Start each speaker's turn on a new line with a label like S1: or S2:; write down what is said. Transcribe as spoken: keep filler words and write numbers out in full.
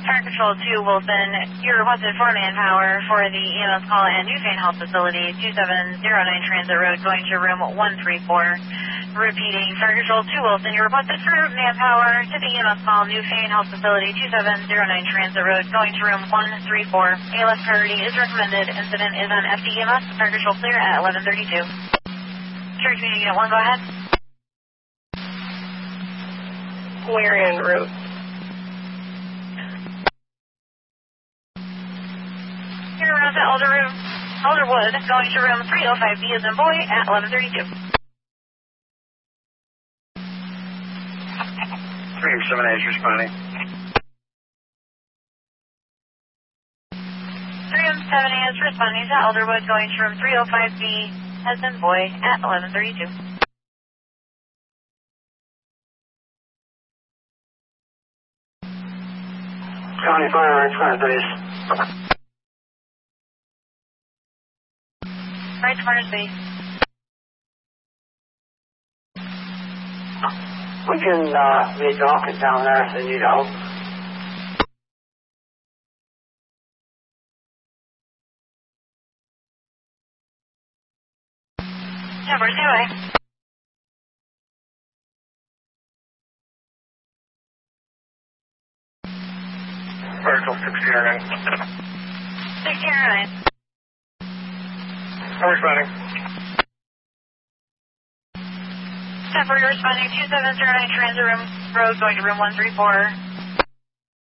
S1: Fire Control two, Wilson, you requested four manpower for the E M S call at Newfane Health Facility, two seven zero nine Transit Road, going to room one three four. Repeating, Fire Control two, Wilson, you requested for manpower to the E M S call, Newfane Health Facility, two seven zero nine Transit Road, going to room one three four. A L S priority is recommended. Incident is on F D E M S. Fire Control clear at eleven thirty-two. Carry Community Unit one, go ahead.
S2: We're en route.
S1: You're around to Elder room, Elderwood, going to room three oh five B as in boy at eleven thirty-two.
S3: three oh seven A is responding.
S1: three oh seven A is responding to Elderwood, going to room three oh five B as in boy at eleven thirty-two.
S3: County Fire, right front, base.
S1: Right corner space.
S3: We can uh, meet Dawkins down there if they need help.
S1: Yeah, where's the way?
S3: Vertical six zero nine.
S1: six zero nine.
S3: I'm responding.
S1: Temporary responding two seven zero nine Transit Room Road, going to room one three four.